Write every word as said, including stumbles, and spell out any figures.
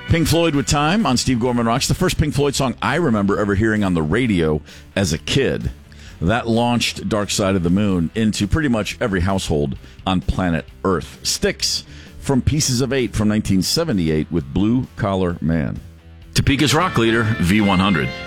Pink Floyd with Time on Steve Gorman Rocks. The first Pink Floyd song I remember ever hearing on the radio as a kid. That launched Dark Side of the Moon into pretty much every household on planet Earth. Styx from Pieces of Eight from nineteen seventy-eight with Blue Collar Man. Topeka's rock leader, V one hundred.